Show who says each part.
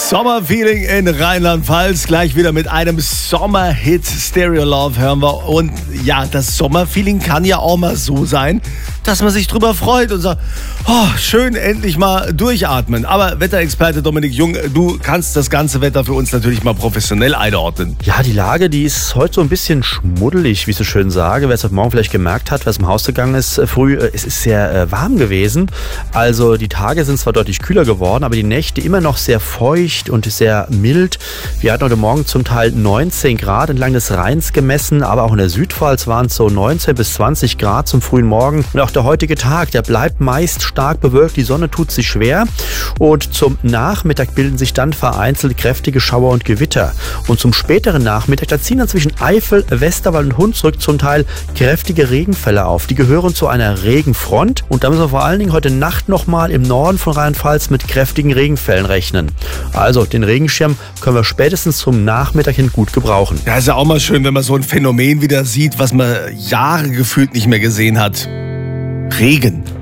Speaker 1: Sommerfeeling in Rheinland-Pfalz. Gleich wieder mit einem Sommerhit. Stereo Love hören wir. Und ja, das Sommerfeeling kann ja auch mal so sein, dass man sich drüber freut und sagt, oh, schön, endlich mal durchatmen. Aber Wetterexperte Dominik Jung, du kannst das ganze Wetter für uns natürlich mal professionell einordnen.
Speaker 2: Ja, die Lage, die ist heute so ein bisschen schmuddelig, wie ich so schön sage. Wer es heute Morgen vielleicht gemerkt hat, wer es im Haus gegangen ist früh, es ist sehr warm gewesen. Also die Tage sind zwar deutlich kühler geworden, aber die Nächte immer noch sehr feucht und sehr mild. Wir hatten heute Morgen zum Teil 19 Grad entlang des Rheins gemessen, aber auch in der Südpfalz waren es so 19 bis 20 Grad zum frühen Morgen. Und auch der heutige Tag, der bleibt meist stark bewölkt, die Sonne tut sich schwer und zum Nachmittag bilden sich dann vereinzelt kräftige Schauer und Gewitter. Und zum späteren Nachmittag, da ziehen dann zwischen Eifel, Westerwald und Hunsrück zum Teil kräftige Regenfälle auf. Die gehören zu einer Regenfront und da müssen wir vor allen Dingen heute Nacht nochmal im Norden von Rheinland-Pfalz mit kräftigen Regenfällen rechnen. Also den Regenschirm können wir spätestens zum Nachmittag hin gut gebrauchen.
Speaker 1: Ja, ist ja auch mal schön, wenn man so ein Phänomen wieder sieht, was man Jahre gefühlt nicht mehr gesehen hat. Regen.